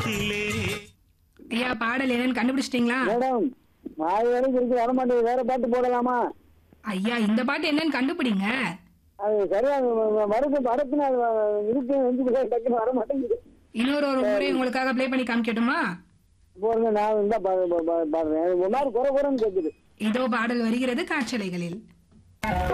ஐயா பாடல் என்னன்னு கண்டுபிடிச்சிட்டீங்களா? மேடம் மாய வரைக்கும் இருக்கு வர மாட்டேங்குது, வேற பாட்டு போடலாமா? ஐயா இந்த பாட்டு என்னன்னு கண்டுபிடிங்க. அது சரியா வருது படத்துல இருக்கு டக்குன்னு வர மாட்டேங்குது. இன்னொரு முறை உங்களுக்காக ப்ளே பண்ணி காமிக்கட்டுமா? போடுங்க, நான் இருந்தா பாடுறேன். ஒரு மாதிரி குறை குறைன்னு கேட்குது. இதோ பாடல் வருகிறது காற்றலைகளில்.